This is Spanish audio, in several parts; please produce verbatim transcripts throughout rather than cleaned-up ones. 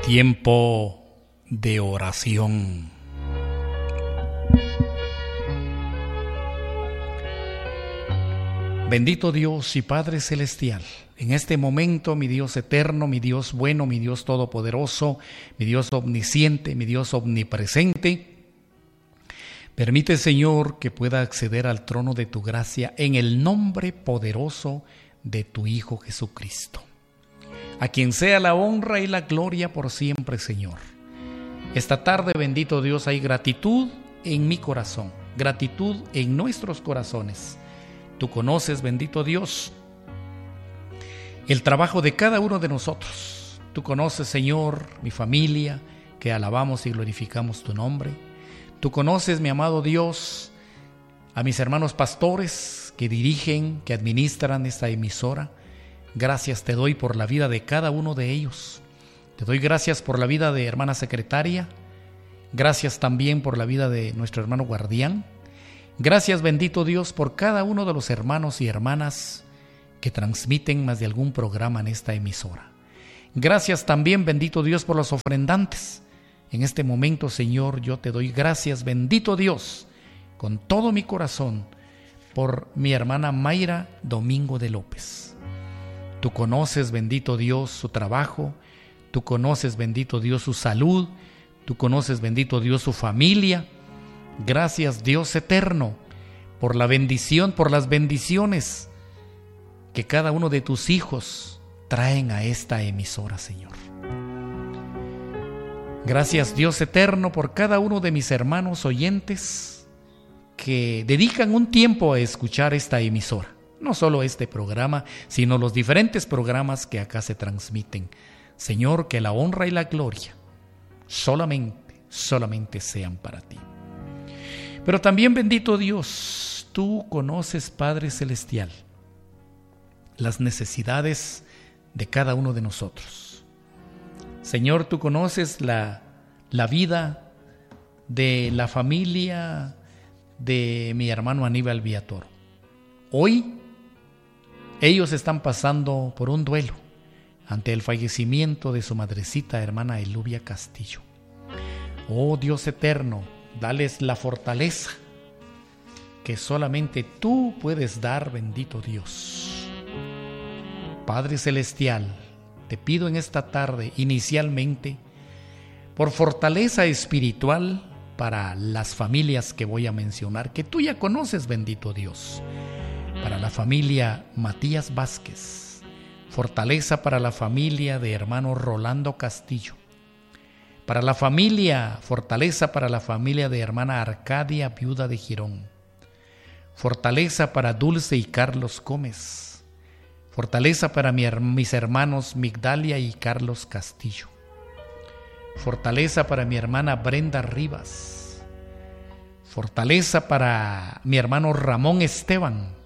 Tiempo de oración. Bendito Dios y Padre Celestial, en este momento, mi Dios eterno, mi Dios bueno, mi Dios todopoderoso, mi Dios omnisciente, mi Dios omnipresente, permite, Señor, que pueda acceder al trono de tu gracia en el nombre poderoso de tu Hijo Jesucristo. A quien sea la honra y la gloria por siempre, Señor. Esta tarde, bendito Dios, hay gratitud en mi corazón, gratitud en nuestros corazones. Tú conoces, bendito Dios, el trabajo de cada uno de nosotros. Tú conoces, Señor, mi familia, que alabamos y glorificamos tu nombre. Tú conoces, mi amado Dios, a mis hermanos pastores que dirigen, que administran esta emisora. Gracias te doy por la vida de cada uno de ellos. Te doy gracias por la vida de hermana secretaria. Gracias también por la vida de nuestro hermano guardián. Gracias, bendito Dios, por cada uno de los hermanos y hermanas que transmiten más de algún programa en esta emisora. Gracias también, bendito Dios, por los ofrendantes. En este momento, Señor, yo te doy gracias, bendito Dios, con todo mi corazón, por mi hermana Mayra Domingo de López. Tú conoces, bendito Dios, su trabajo. Tú conoces, bendito Dios, su salud. Tú conoces, bendito Dios, su familia. Gracias, Dios eterno, por la bendición, por las bendiciones que cada uno de tus hijos traen a esta emisora, Señor. Gracias, Dios eterno, por cada uno de mis hermanos oyentes que dedican un tiempo a escuchar esta emisora. No solo este programa, sino los diferentes programas que acá se transmiten. Señor, que la honra y la gloria solamente, solamente sean para ti. Pero también, bendito Dios, tú conoces, Padre Celestial, las necesidades de cada uno de nosotros. Señor, tú conoces la, la vida de la familia de mi hermano Aníbal Villatoro. Hoy, ellos están pasando por un duelo ante el fallecimiento de su madrecita, hermana Elubia Castillo. Oh Dios eterno, dales la fortaleza que solamente tú puedes dar, bendito Dios. Padre Celestial, te pido en esta tarde, inicialmente, por fortaleza espiritual para las familias que voy a mencionar, que tú ya conoces, bendito Dios. Para la familia Matías Vázquez, fortaleza para la familia de hermano Rolando Castillo. Para la familia, fortaleza para la familia de hermana Arcadia, viuda de Girón. Fortaleza para Dulce y Carlos Gómez. Fortaleza para mi, mis hermanos Migdalia y Carlos Castillo. Fortaleza para mi hermana Brenda Rivas. Fortaleza para mi hermano Ramón Esteban.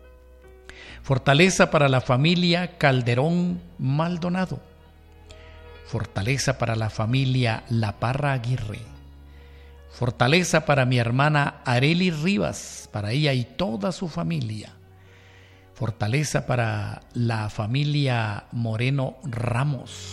Fortaleza para la familia Calderón Maldonado. Fortaleza para la familia La Parra Aguirre. Fortaleza para mi hermana Areli Rivas, para ella y toda su familia. Fortaleza para la familia Moreno Ramos.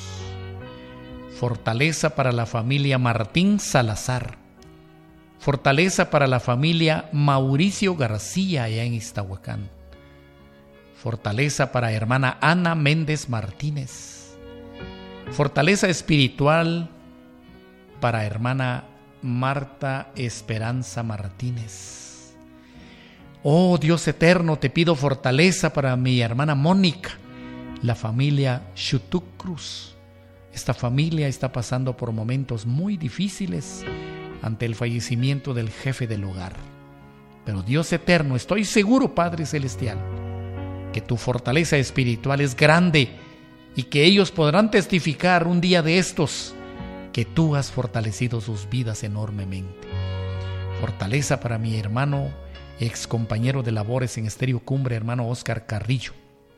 Fortaleza para la familia Martín Salazar. Fortaleza para la familia Mauricio García, allá en Iztahuacán. Fortaleza para hermana Ana Méndez Martínez. Fortaleza espiritual para hermana Marta Esperanza Martínez. Oh Dios eterno, te pido fortaleza para mi hermana Mónica, la familia Chutuc Cruz. Esta familia está pasando por momentos muy difíciles ante el fallecimiento del jefe del hogar. Pero Dios eterno, estoy seguro, Padre Celestial, que tu fortaleza espiritual es grande y que ellos podrán testificar un día de estos que tú has fortalecido sus vidas enormemente. Fortaleza para mi hermano, ex compañero de labores en Estéreo Cumbre, hermano Oscar Carrillo.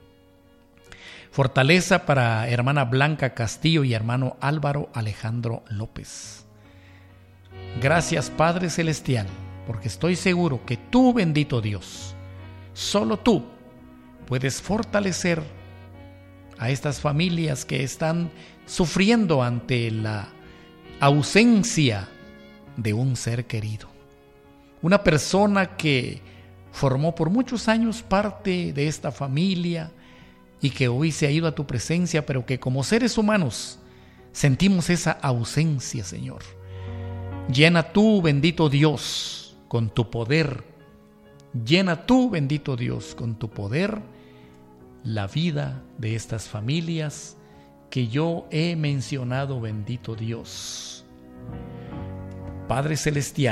Fortaleza para hermana Blanca Castillo y hermano Álvaro Alejandro López. Gracias, Padre Celestial, porque estoy seguro que tú, bendito Dios, solo tú puedes fortalecer a estas familias que están sufriendo ante la ausencia de un ser querido. Una persona que formó por muchos años parte de esta familia y que hoy se ha ido a tu presencia, pero que como seres humanos sentimos esa ausencia, Señor. Llena tú, bendito Dios, con tu poder. Llena tú, bendito Dios, con tu poder la vida de estas familias que yo he mencionado, bendito Dios. Padre Celestial,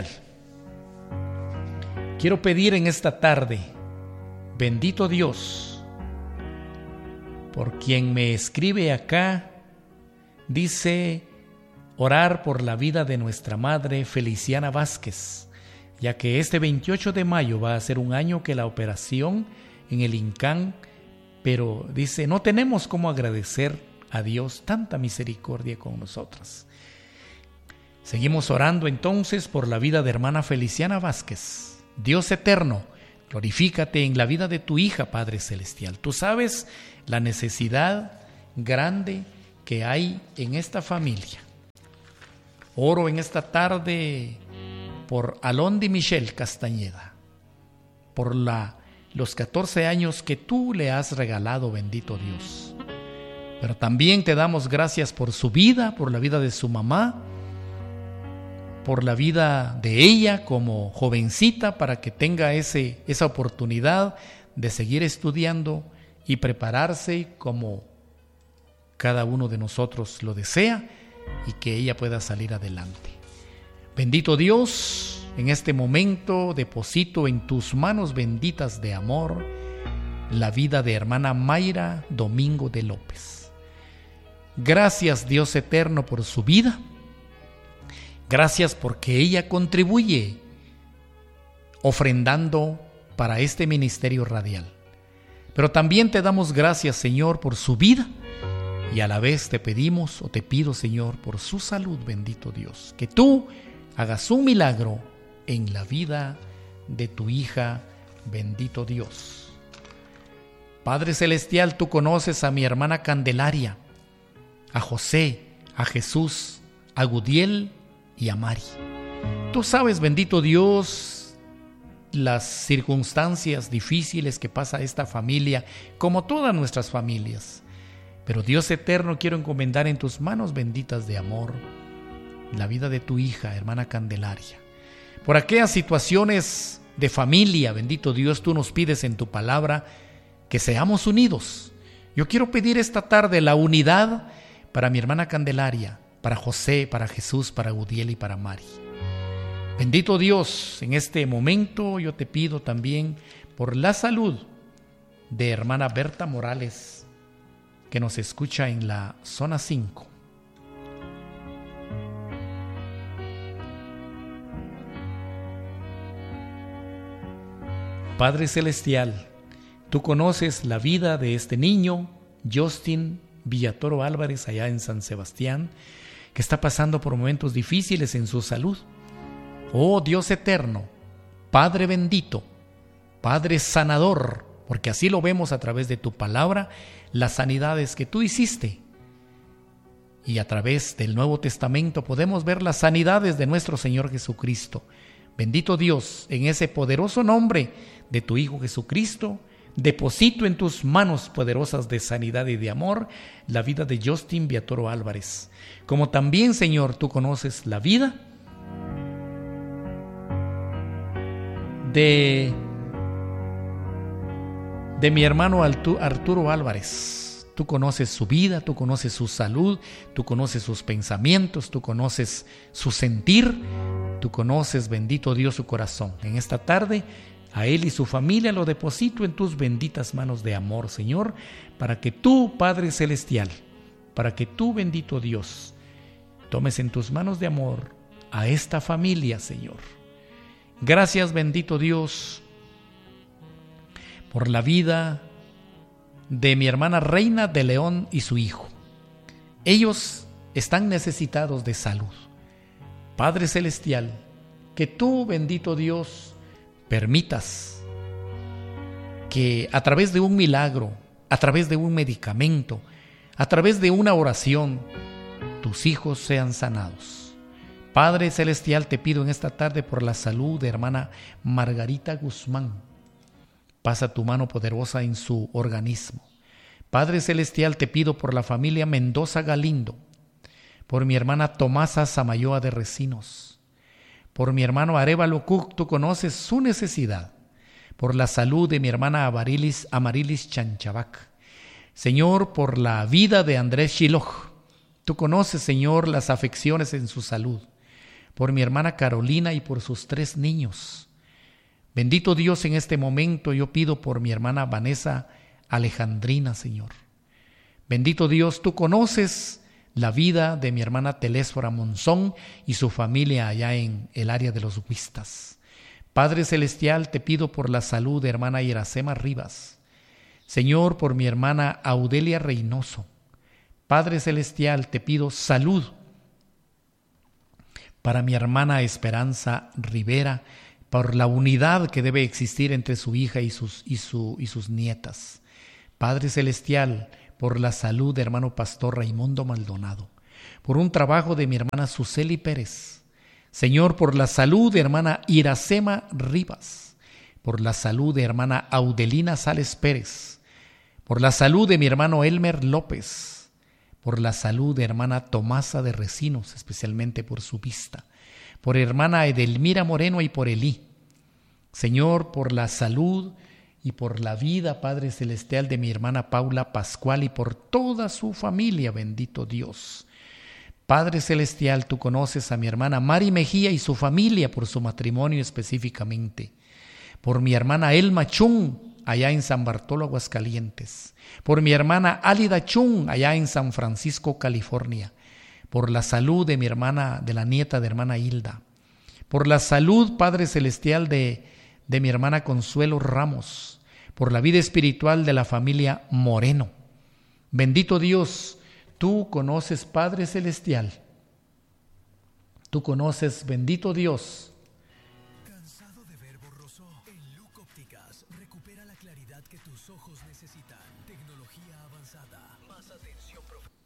quiero pedir en esta tarde, bendito Dios, por quien me escribe acá, dice orar por la vida de nuestra madre Feliciana Vázquez, ya que este veintiocho de mayo va a ser un año que la operación en el INCAN, pero dice, no tenemos cómo agradecer a Dios tanta misericordia con nosotras. Seguimos orando entonces por la vida de hermana Feliciana Vázquez. Dios eterno, glorifícate en la vida de tu hija, Padre Celestial. Tú sabes la necesidad grande que hay en esta familia. Oro en esta tarde por Alondi Michelle Castañeda, por la, los catorce años que tú le has regalado, bendito Dios. Pero también te damos gracias por su vida, por la vida de su mamá, por la vida de ella como jovencita, para que tenga ese, esa oportunidad de seguir estudiando y prepararse como cada uno de nosotros lo desea, y que ella pueda salir adelante. Bendito Dios, en este momento deposito en tus manos benditas de amor la vida de hermana Mayra Domingo de López. Gracias, Dios eterno, por su vida. Gracias porque ella contribuye ofrendando para este ministerio radial. Pero también te damos gracias, Señor, por su vida. Y a la vez te pedimos o te pido, Señor, por su salud, bendito Dios, que tú hagas un milagro en la vida de tu hija, bendito Dios. Padre Celestial, tú conoces a mi hermana Candelaria, a José, a Jesús, a Gudiel y a Mari. Tú sabes, bendito Dios, las circunstancias difíciles que pasa esta familia, como todas nuestras familias. Pero Dios eterno, quiero encomendar en tus manos benditas de amor la vida de tu hija, hermana Candelaria. Por aquellas situaciones de familia, bendito Dios, tú nos pides en tu palabra que seamos unidos. Yo quiero pedir esta tarde la unidad para mi hermana Candelaria, para José, para Jesús, para Gudiel y para Mari. Bendito Dios, en este momento yo te pido también por la salud de hermana Berta Morales, que nos escucha en la zona cinco. Padre Celestial, tú conoces la vida de este niño, Justin Villatoro Álvarez, allá en San Sebastián, que está pasando por momentos difíciles en su salud. Oh Dios eterno, Padre bendito, Padre sanador, porque así lo vemos a través de tu palabra, las sanidades que tú hiciste. Y a través del Nuevo Testamento podemos ver las sanidades de nuestro Señor Jesucristo. Bendito Dios, en ese poderoso nombre de tu Hijo Jesucristo, deposito en tus manos poderosas de sanidad y de amor la vida de Justin Villatoro Álvarez. Como también, Señor, tú conoces la vida de... de mi hermano Arturo Álvarez. Tú conoces su vida, tú conoces su salud, tú conoces sus pensamientos, tú conoces su sentir, tú conoces, bendito Dios, su corazón. En esta tarde, a él y su familia lo deposito en tus benditas manos de amor, Señor, para que tú, Padre Celestial, para que tú, bendito Dios, tomes en tus manos de amor a esta familia, Señor. Gracias, bendito Dios, por la vida de mi hermana Reina de León y su hijo. Ellos están necesitados de salud. Padre Celestial, que tú, bendito Dios, permitas que a través de un milagro, a través de un medicamento, a través de una oración, tus hijos sean sanados. Padre Celestial, te pido en esta tarde por la salud de hermana Margarita Guzmán. Pasa tu mano poderosa en su organismo. Padre Celestial, te pido por la familia Mendoza Galindo, por mi hermana Tomasa Samayoa de Recinos, por mi hermano Arévalo Cook, tú conoces su necesidad, por la salud de mi hermana Amarilis, Amarilis Chanchabac. Señor, por la vida de Andrés Shiloj, tú conoces, Señor, las afecciones en su salud, por mi hermana Carolina y por sus tres niños. Bendito Dios, en este momento yo pido por mi hermana Vanessa Alejandrina, Señor. Bendito Dios, tú conoces la vida de mi hermana Telésfora Monzón y su familia allá en el área de los Huistas. Padre Celestial, te pido por la salud de hermana Iracema Rivas. Señor, por mi hermana Audelia Reynoso. Padre Celestial, te pido salud para mi hermana Esperanza Rivera, por la unidad que debe existir entre su hija y sus, y su, y sus nietas. Padre Celestial, por la salud de hermano pastor Raimundo Maldonado, por un trabajo de mi hermana Suseli Pérez. Señor, por la salud de hermana Iracema Rivas, por la salud de hermana Audelina Sales Pérez, por la salud de mi hermano Elmer López, por la salud de hermana Tomasa de Recinos, especialmente por su vista, por hermana Edelmira Moreno y por Elí. Señor, por la salud y por la vida, Padre Celestial, de mi hermana Paula Pascual y por toda su familia, bendito Dios. Padre Celestial, tú conoces a mi hermana Mari Mejía y su familia por su matrimonio específicamente, por mi hermana Elma Chung, allá en San Bartolo, Aguascalientes, por mi hermana Álida Chung, allá en San Francisco, California, por la salud de mi hermana, de la nieta de hermana Hilda, por la salud, Padre Celestial, de, de mi hermana Consuelo Ramos, por la vida espiritual de la familia Moreno. Bendito Dios, tú conoces, Padre Celestial, tú conoces, bendito Dios. ¿Cansado de ver borroso? En Look Ópticas recupera la claridad que tus ojos necesitan. Tecnología avanzada. Más atención profesional.